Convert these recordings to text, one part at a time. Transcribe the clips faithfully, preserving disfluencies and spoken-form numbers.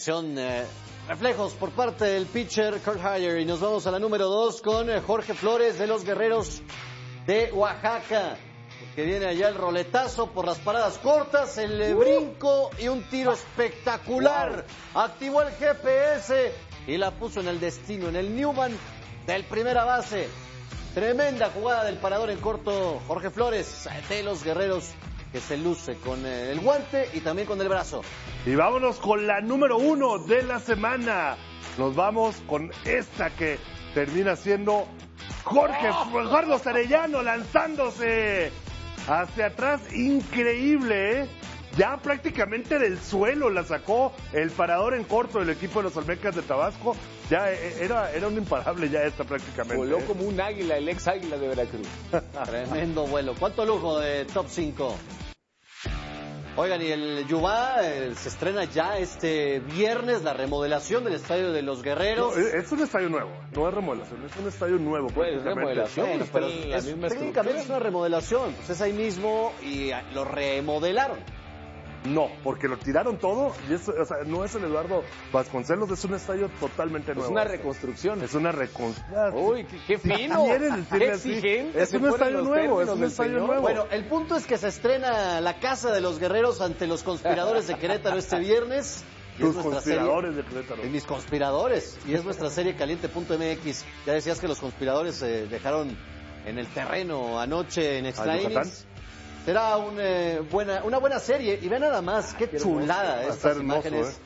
Eh, reflejos por parte del pitcher Kurt Hyer, y nos vamos a la número dos con eh, Jorge Flores de los Guerreros de Oaxaca, porque viene allá el roletazo por las paradas cortas, el uh. brinco y un tiro espectacular. Wow. Activó el G P S y la puso en el destino, en el Newman del primera base. Tremenda jugada del parador en corto Jorge Flores de los Guerreros, que se luce con el guante y también con el brazo. Y vámonos con la número uno de la semana. Nos vamos con esta que termina siendo Jorge oh. Carlos Arellano lanzándose hacia atrás. Increíble, ¿eh? Ya prácticamente del suelo la sacó el parador en corto del equipo de los Olmecas de Tabasco. Ya era, era un imparable ya esta prácticamente. Voló ¿eh? como un águila, el ex águila de Veracruz. Tremendo vuelo. ¿Cuánto lujo de top cinco? Oigan, y el Yubá eh, se estrena ya este viernes, la remodelación del Estadio de los Guerreros. No, es un estadio nuevo, no es remodelación, es un estadio nuevo. Pues es remodelación, bueno, pero es, la es, misma técnicamente es una remodelación, pues es ahí mismo y lo remodelaron. No, porque lo tiraron todo y eso, o sea, no es el Eduardo Vasconcelos, es un estadio totalmente nuevo. Es una reconstrucción. Es una reconstrucción. Uy, qué, qué fino. Si qué exigente. Es un estadio nuevo, es un estadio nuevo. Bueno, el punto es que se estrena la Casa de los Guerreros ante los Conspiradores de Querétaro este viernes. Tus conspiradores serie, de Querétaro. Y mis conspiradores. Y es nuestra serie caliente punto M X. Ya decías que los conspiradores se dejaron en el terreno anoche en extra innings. Será un, eh, buena, una buena serie. Y ve nada más, qué, qué chulada hermoso, estas hermoso, imágenes. ¿eh?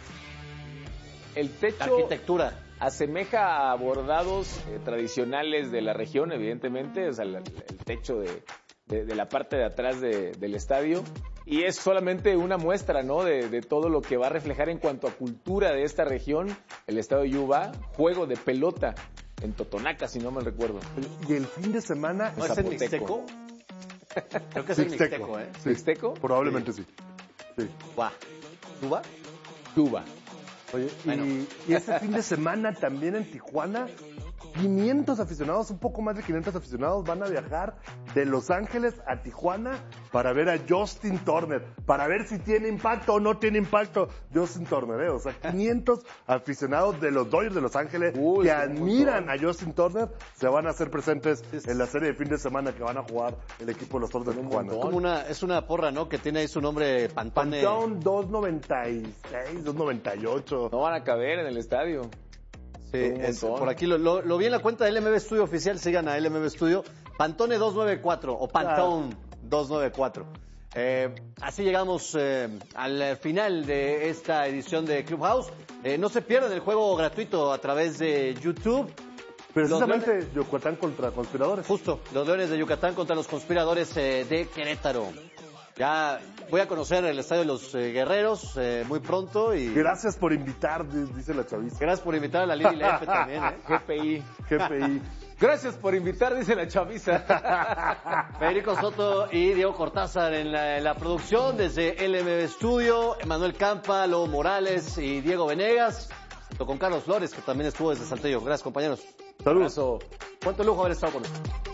El techo arquitectura asemeja a bordados eh, tradicionales de la región, evidentemente. O sea, el, el techo de, de, de la parte de atrás de, del estadio. Y es solamente una muestra, ¿no? De, de todo lo que va a reflejar en cuanto a cultura de esta región. El estadio Yubá, juego de pelota en Totonaca, si no me recuerdo. Y el fin de semana... ¿No es en Mixteco? Creo que es el Mixteco, ¿eh? Sí. ¿Mixteco? Probablemente sí. sí. Guau. ¿Tuba? Tuba. Oye, bueno. y, y este fin de semana también en Tijuana, quinientos aficionados, un poco más de quinientos aficionados van a viajar de Los Ángeles a Tijuana para ver a Justin Turner, para ver si tiene impacto o no tiene impacto Justin Turner, ¿eh? O sea, quinientos aficionados de los Dodgers de Los Ángeles Uy, que admiran a Justin Turner se van a hacer presentes en la serie de fin de semana que van a jugar el equipo de los Dodgers de Tijuana. Es como una, es una porra, ¿no? Que tiene ahí su nombre, Pantone. Pantone dos noventa y seis, dos noventa y ocho. No van a caber en el estadio. Sí, es, por aquí lo, lo, lo vi en la cuenta del L M B Studio oficial, sigan a L M B Studio, Pantone doscientos noventa y cuatro o Pantone doscientos noventa y cuatro. Eh, así llegamos eh, al final de esta edición de Clubhouse. Eh, no se pierdan el juego gratuito a través de YouTube. Precisamente Leones, Yucatán contra Conspiradores. Justo, los Leones de Yucatán contra los Conspiradores eh, de Querétaro. Ya voy a conocer el Estadio de los eh, Guerreros eh, muy pronto. Y gracias por invitar, dice la chaviza. Gracias por invitar a la Lili Lepe también, ¿eh? G P I. G P I. Gracias por invitar, dice la chaviza. Federico Soto y Diego Cortázar en la, en la producción, desde L M B Studio, Emanuel Campa, Lobo Morales y Diego Venegas, junto con Carlos Flores, que también estuvo desde Saltillo. Gracias, compañeros. Saludos. Cuánto lujo haber estado con nosotros.